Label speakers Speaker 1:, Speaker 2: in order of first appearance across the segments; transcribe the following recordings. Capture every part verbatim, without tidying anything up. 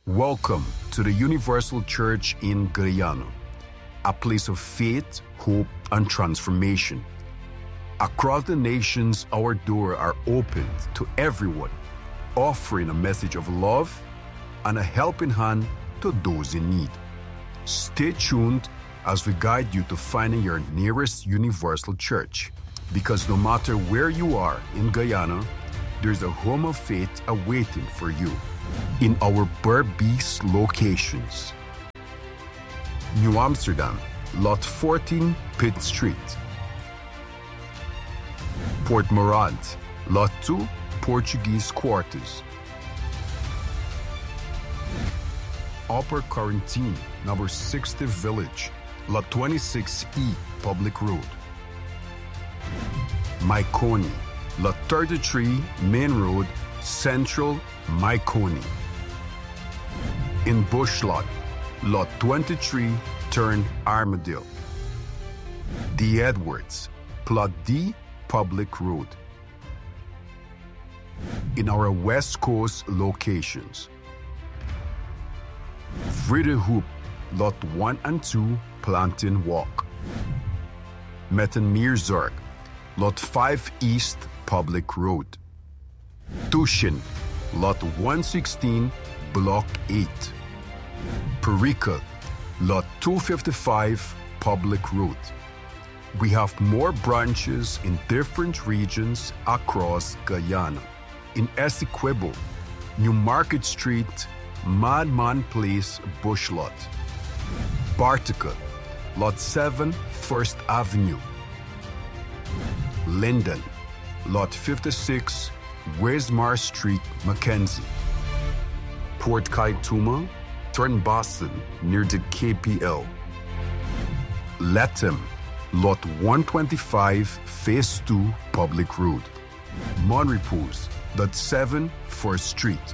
Speaker 1: Welcome to the Universal Church in Guyana, a place of faith, hope, and transformation. Across the nations, our doors are opened to everyone, offering a message of love and a helping hand to those in need. Stay tuned as we guide you to finding your nearest Universal Church, because no matter where you are in Guyana, there's a home of faith awaiting for you in our Berbice locations. New Amsterdam, Lot fourteen, Pitt Street. Port Morant, Lot two, Portuguese Quarters. Upper Quarantine, number sixty Village, Lot twenty-six E, Public Road. Maikoni, Lot thirty-three, Main Road, Central, Maikoni. In Bushlot, Lot twenty-three, Turn Armadale. The Edwards, Plot D, Public Road. In our West Coast locations, Vredehoop, Lot one and two, Plantain Walk. Mettenmeerzorg, Lot five East, Public Road. Tushin, Lot one sixteen, Block eight. Perica, Lot two fifty-five, Public Road. We have more branches in different regions across Guyana. In Essequibo, New Market Street, Madman Place, Bushlot. Bartica, Lot seven, First Avenue. Linden, Lot fifty-six, Wismar Street, Mackenzie. Port Kaituma, Turn Boston, near the K P L. Latham, Lot one twenty-five, Phase two, Public Road. Monrepose, Lot seven, First Street.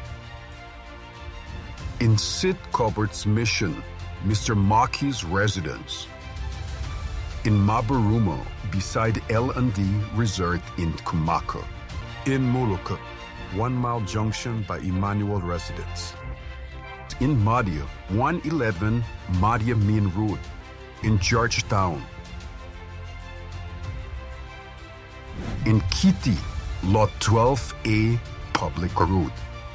Speaker 1: In Sid Cupboard's Mission, Mister Maki's residence. In Mabarumo, beside L and D Resort in Kumaka. In Molucca, One Mile Junction by Emmanuel Residence. In Madia, one eleven Madia Main Road. In Georgetown. In Kitty, Lot twelve A, Public Road.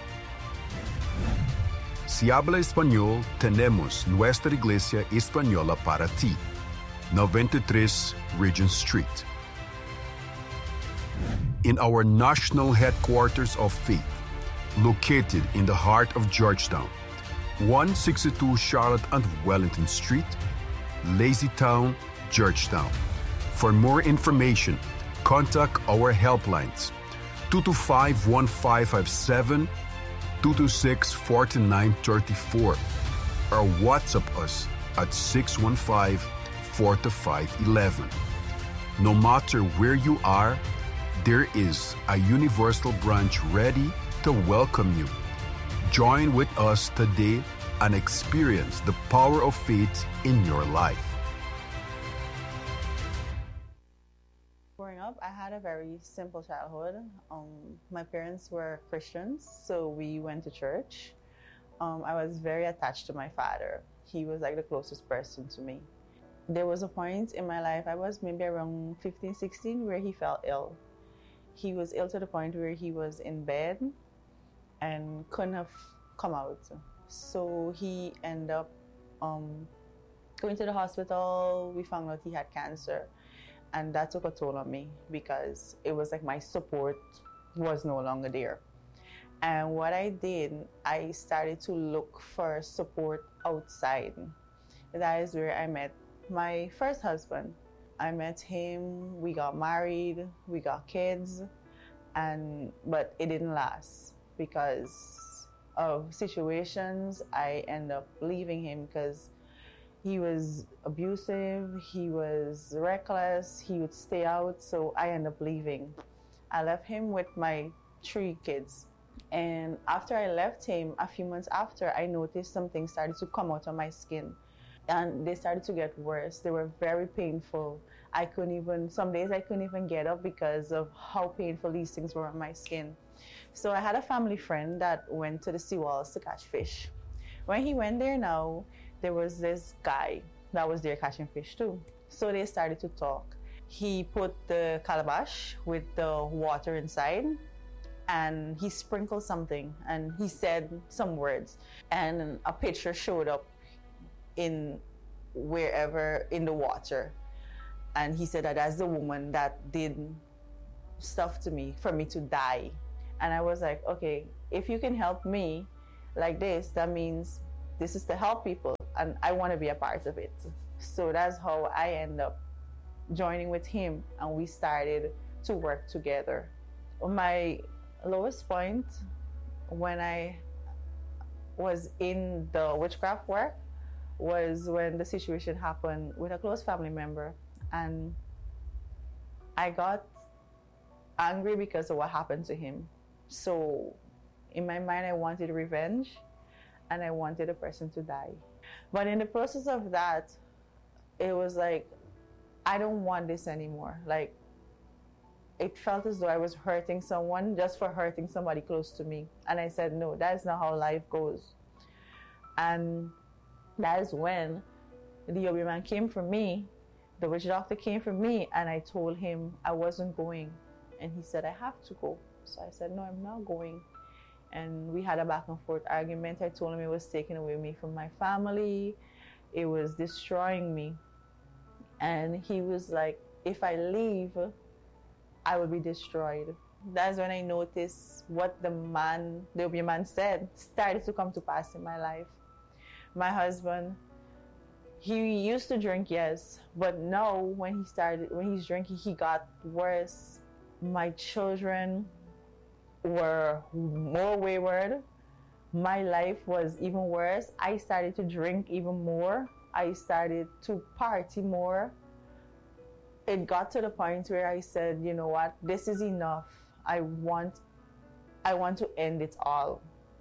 Speaker 1: Si habla español, tenemos nuestra iglesia española para ti. noventa y tres Regent Street. In our national headquarters of faith, located in the heart of Georgetown, one sixty-two Charlotte and Wellington Street, Lazytown, Georgetown. For more information, contact our helplines two two five, one five five seven, two two six, four nine three four or WhatsApp us at six one five, four five one one. No matter where you are, there is a Universal branch ready to welcome you. Join with us today and experience the power of faith in your life.
Speaker 2: Growing up, I had a very simple childhood. Um, my parents were Christians, so we went to church. Um, I was very attached to my father. He was like the closest person to me. There was a point in my life, I was maybe around fifteen, sixteen, where he fell ill. He was ill to the point where he was in bed and couldn't have come out. So he ended up um, going to the hospital. We found out he had cancer. And that took a toll on me because it was like my support was no longer there. And what I did, I started to look for support outside. That is where I met my first husband. I met him, we got married, we got kids, and but it didn't last because of situations. I ended up leaving him because he was abusive, he was reckless, he would stay out, so I ended up leaving. I left him with my three kids. And after I left him, a few months after, I noticed something started to come out of my skin. And they started to get worse. They were very painful. I couldn't even, some days I couldn't even get up because of how painful these things were on my skin. So I had a family friend that went to the seawalls to catch fish. When he went there now, there was this guy that was there catching fish too. So they started to talk. He put the calabash with the water inside and he sprinkled something and he said some words and a picture showed up in wherever in the water. And he said that that's the woman that did stuff to me for me to die. And I was like, okay, if you can help me like this, that means this is to help people and I want to be a part of it. So that's how I end up joining with him and we started to work together. My lowest point when I was in the witchcraft work was when the situation happened with a close family member, and I got angry because of what happened to him. So in my mind I wanted revenge and I wanted the person to die. But in the process of that, it was like, I don't want this anymore. Like, it felt as though I was hurting someone just for hurting somebody close to me. And I said, no, that's not how life goes. And that is when the Obi man came for me, the witch doctor came for me, and I told him I wasn't going. And he said, I have to go. So I said, no, I'm not going. And we had a back and forth argument. I told him it was taking away me from my family. It was destroying me. And he was like, if I leave, I will be destroyed. That's when I noticed what the man, the Obi man said, started to come to pass in my life. My husband, he used to drink, yes, but now when he started, when he's drinking, he got worse. My children were more wayward. My life was even worse. I started to drink even more. I started to party more. It got to the point where I said, you know what, this is enough. I want, I want to end it all.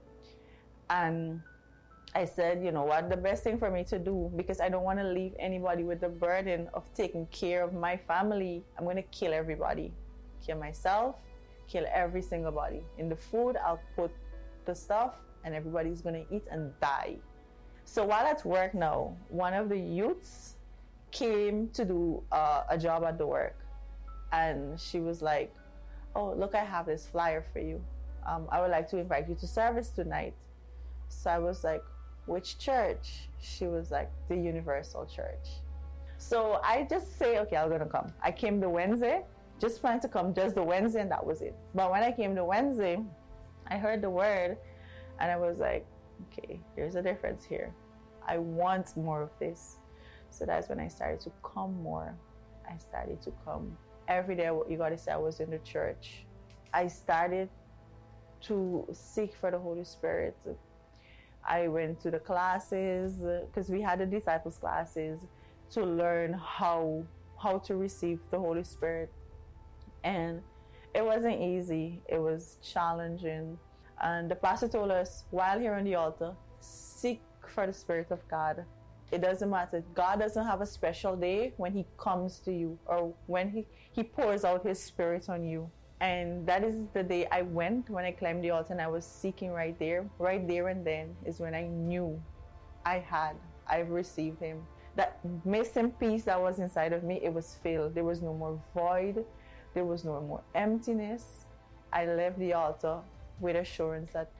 Speaker 2: And I said, you know what, the best thing for me to do, because I don't want to leave anybody with the burden of taking care of my family, I'm going to kill everybody. Kill myself, kill every single body. In the food, I'll put the stuff and everybody's going to eat and die. So while at work now, one of the youths came to do uh, a job at the work. And she was like, oh, look, I have this flyer for you. Um, I would like to invite you to service tonight. So I was like, which church? She was like, the Universal Church. So I just say, okay, I'm going to come. I came the Wednesday, just planned to come just the Wednesday, and that was it. But when I came the Wednesday, I heard the word, and I was like, okay, there's a difference here. I want more of this. So that's when I started to come more. I started to come. Every day, you got to say, I was in the church. I started to seek for the Holy Spirit. I went to the classes, because we had the disciples classes, to learn how, how to receive the Holy Spirit. And it wasn't easy. It was challenging. And the pastor told us, while here on the altar, seek for the Spirit of God. It doesn't matter. God doesn't have a special day when he comes to you or when he, he pours out his Spirit on you. And that is the day I went, when I climbed the altar and I was seeking right there. Right there and then is when I knew I had, I've received him. That missing piece that was inside of me, it was filled. There was no more void. There was no more emptiness. I left the altar with assurance that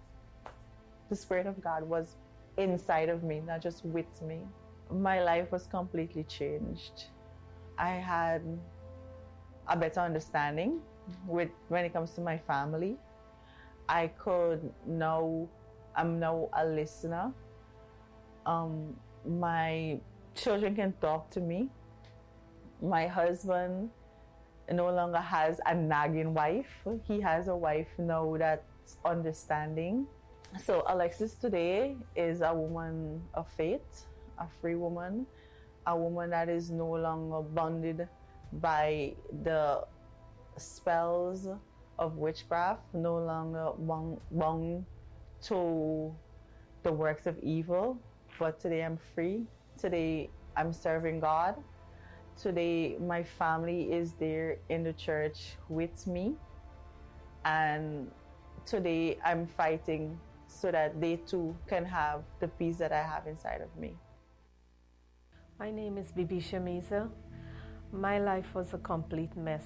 Speaker 2: the Spirit of God was inside of me, not just with me. My life was completely changed. I had a better understanding with when it comes to my family. I could now, I'm now a listener. Um, my children can talk to me. My husband no longer has a nagging wife. He has a wife now that's understanding. So Alexis today is a woman of faith, a free woman, a woman that is no longer bonded by the spells of witchcraft, no longer bound, bound to the works of evil, but today I'm free. Today I'm serving God. Today my family is there in the church with me, and today I'm fighting so that they too can have the peace that I have inside of me.
Speaker 3: My name is Bibi Shamiza. My life was a complete mess.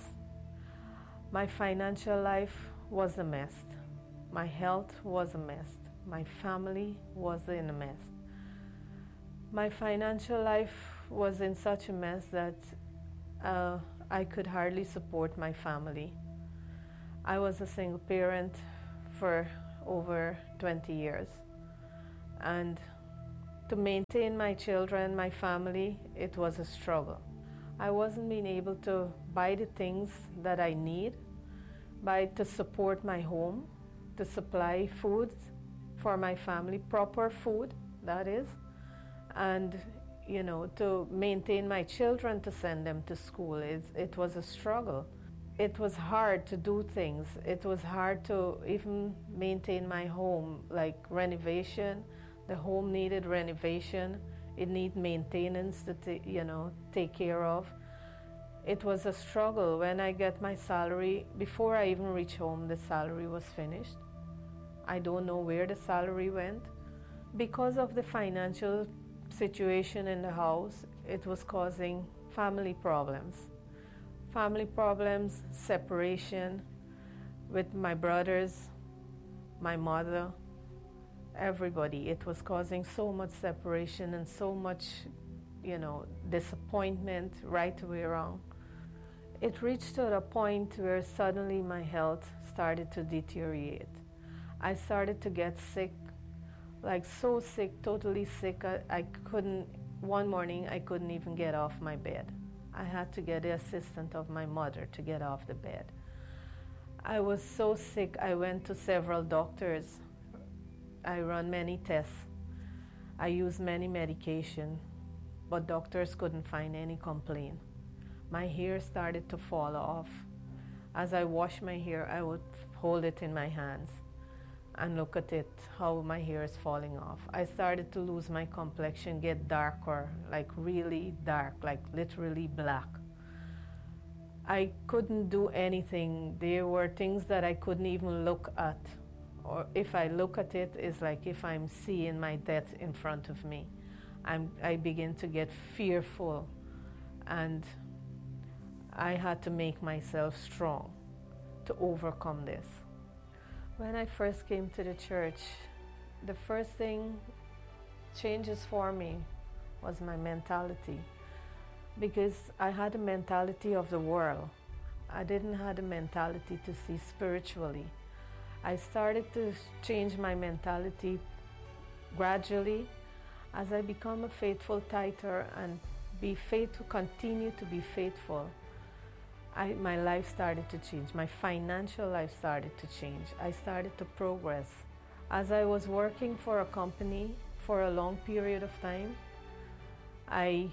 Speaker 3: My financial life was a mess. My health was a mess. My family was in a mess. My financial life was in such a mess that uh, I could hardly support my family. I was a single parent for over twenty years. And to maintain my children, my family, it was a struggle. I wasn't being able to buy the things that I need, buy to support my home, to supply food for my family, proper food, that is, and you know, to maintain my children, to send them to school. It, it was a struggle. It was hard to do things. It was hard to even maintain my home, like renovation. The home needed renovation. It needed maintenance to ta- you know, take care of. It was a struggle. When I get my salary, before I even reach home, the salary was finished. I don't know where the salary went. Because of the financial situation in the house, it was causing family problems. Family problems, separation with my brothers, my mother, everybody. It was causing so much separation and so much, you know, disappointment, right way around. It reached to a point where suddenly my health started to deteriorate. I started to get sick, like so sick, totally sick. I, I couldn't, one morning I couldn't even get off my bed. I had to get the assistance of my mother to get off the bed. I was so sick, I went to several doctors. I ran many tests. I used many medication, but doctors couldn't find any complaint. My hair started to fall off. As I washed my hair, I would hold it in my hands and look at it, how my hair is falling off. I started to lose my complexion, get darker, like really dark, like literally black. I couldn't do anything. There were things that I couldn't even look at. Or if I look at it, it's like if I'm seeing my death in front of me. I'm, I begin to get fearful, and I had to make myself strong to overcome this. When I first came to the church, the first thing changes for me was my mentality, because I had a mentality of the world. I didn't have a mentality to see spiritually. I started to change my mentality gradually as I become a faithful tither and be faithful, continue to be faithful. I, my life started to change. My financial life started to change. I started to progress. As I was working for a company for a long period of time, I,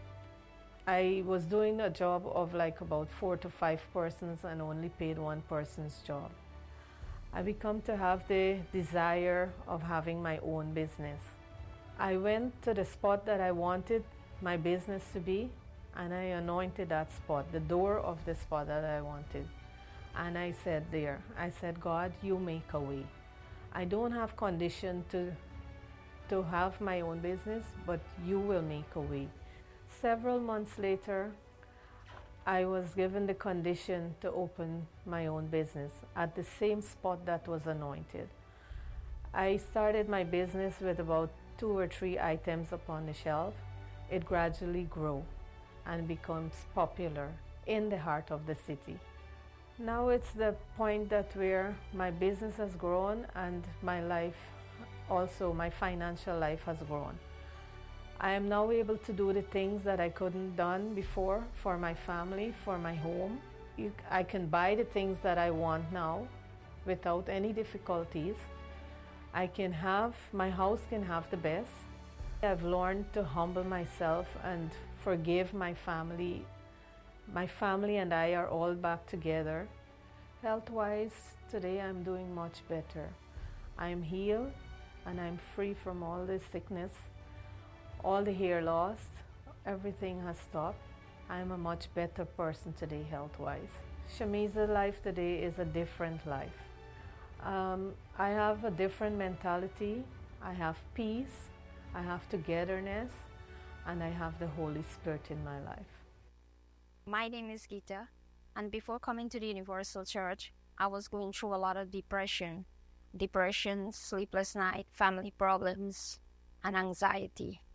Speaker 3: I was doing a job of like about four to five persons and only paid one person's job. I become to have the desire of having my own business. I went to the spot that I wanted my business to be, and I anointed that spot, the door of the spot that I wanted. And I said there, I said, God, you make a way. I don't have condition to, to have my own business, but you will make a way. Several months later, I was given the condition to open my own business at the same spot that was anointed. I started my business with about two or three items upon the shelf. It gradually grew and becomes popular in the heart of the city. Now it's the point that where my business has grown and my life, also my financial life has grown. I am now able to do the things that I couldn't done before for my family, for my home. You, I can buy the things that I want now without any difficulties. I can have, my house can have the best. I've learned to humble myself and forgive my family. My family and I are all back together. Health-wise, today I'm doing much better. I'm healed and I'm free from all this sickness. All the hair loss, everything has stopped. I'm a much better person today health-wise. Shamiza's life today is a different life. Um, I have a different mentality. I have peace, I have togetherness, and I have the Holy Spirit in my life.
Speaker 4: My name is Gita, and before coming to the Universal Church, I was going through a lot of depression. Depression, sleepless night, family problems, and anxiety.